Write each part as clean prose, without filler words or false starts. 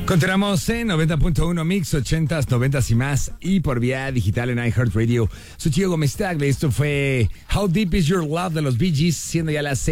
Continuamos en 90.1 Mix, 80s, 90s y más, y por vía digital en iHeartRadio. Soy Chico Gómez Tagle. Esto fue How Deep Is Your Love de los Bee Gees, siendo ya las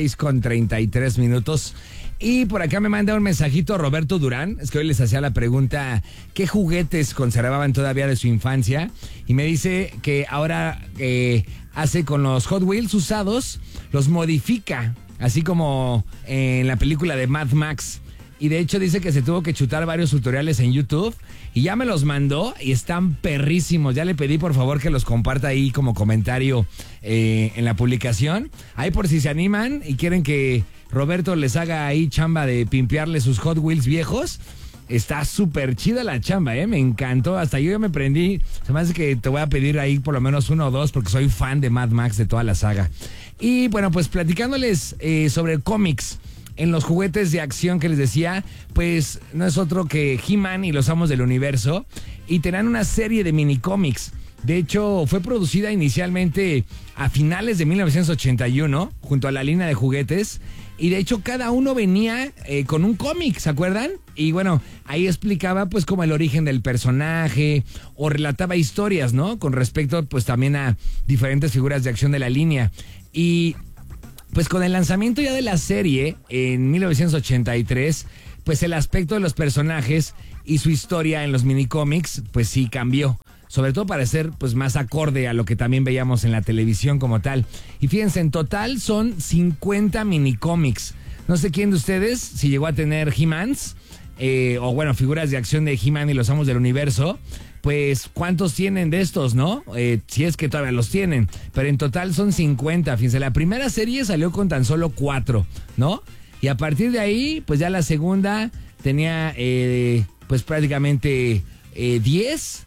6:33. Y por acá me manda un mensajito Roberto Durán. Es que hoy les hacía la pregunta, ¿qué juguetes conservaban todavía de su infancia? Y me dice que ahora hace con los Hot Wheels usados, los modifica, así como en la película de Mad Max. Y de hecho dice que se tuvo que chutar varios tutoriales en YouTube y ya me los mandó y están perrísimos. Ya le pedí por favor que los comparta ahí como comentario en la publicación. Ahí por si se animan y quieren que Roberto les haga ahí chamba de pimpearle sus Hot Wheels viejos. Está súper chida la chamba, me encantó. Hasta yo ya me prendí. Se me hace que te voy a pedir ahí por lo menos uno o dos porque soy fan de Mad Max, de toda la saga. Y bueno, pues platicándoles sobre cómics. En los juguetes de acción que les decía, pues no es otro que He-Man y los Amos del Universo. Y tendrán una serie de minicómics. De hecho, fue producida inicialmente a finales de 1981, junto a la línea de juguetes. Y de hecho, cada uno venía con un cómic, ¿se acuerdan? Y bueno, ahí explicaba pues como el origen del personaje o relataba historias, ¿no? Con respecto pues también a diferentes figuras de acción de la línea. Y pues con el lanzamiento ya de la serie en 1983, pues el aspecto de los personajes y su historia en los minicómics, pues sí cambió. Sobre todo para ser pues más acorde a lo que también veíamos en la televisión como tal. Y fíjense, en total son 50 minicómics. No sé quién de ustedes, si llegó a tener He-Mans, o bueno, figuras de acción de He-Man y los Amos del Universo. Pues, ¿cuántos tienen de estos, no? Si es que todavía los tienen. Pero en total son 50. Fíjense, la primera serie salió con tan solo 4, ¿no? Y a partir de ahí, pues ya la segunda tenía, pues prácticamente 10.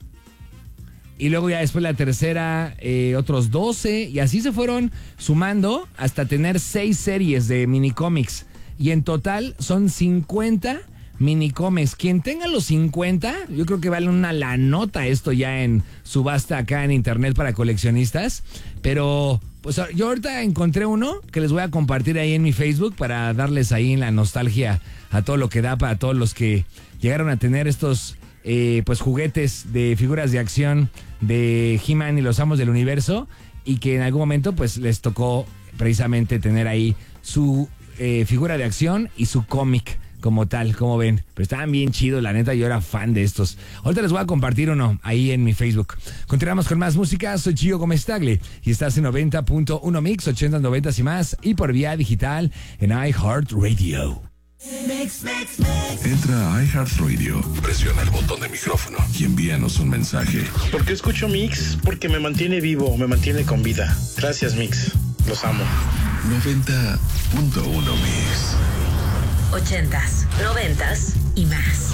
Y luego ya después la tercera, otros 12. Y así se fueron sumando hasta tener 6 series de minicómics. Y en total son 50 minicómics. Quien tenga los 50, yo creo que vale una lanota esto ya en subasta acá en internet para coleccionistas. Pero pues yo ahorita encontré uno que les voy a compartir ahí en mi Facebook para darles ahí en la nostalgia a todo lo que da para todos los que llegaron a tener estos pues juguetes de figuras de acción de He-Man y los Amos del Universo, y que en algún momento pues les tocó precisamente tener ahí su figura de acción y su cómic como tal, como ven. Pero estaban bien chidos, la neta, yo era fan de estos. Ahorita les voy a compartir uno ahí en mi Facebook. Continuamos con más música. Soy Chico Gómez Tagle y estás en 90.1 Mix, 80, 90 y más, y por vía digital en iHeartRadio. Entra a iHeartRadio, presiona el botón de micrófono y envíanos un mensaje. ¿Por qué escucho Mix? Porque me mantiene vivo, me mantiene con vida. Gracias, Mix. Los amo. 90.1 Mix. 80s, 90s y más.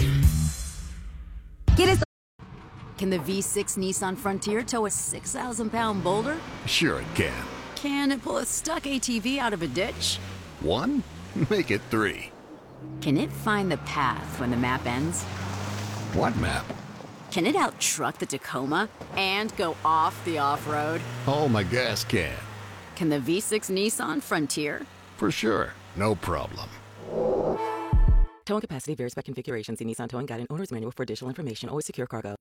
Can the V6 Nissan Frontier tow a 6,000-pound boulder? Sure it can. Can it pull a stuck ATV out of a ditch? 1? Make it 3. Can it find the path when the map ends? What map? Can it out-truck the Tacoma and go off the off-road? Oh, my gas can. Can the V6 Nissan Frontier? For sure. No problem. Towing capacity varies by configuration. See Nissan Towing Guide and Owner's Manual for additional information. Always secure cargo.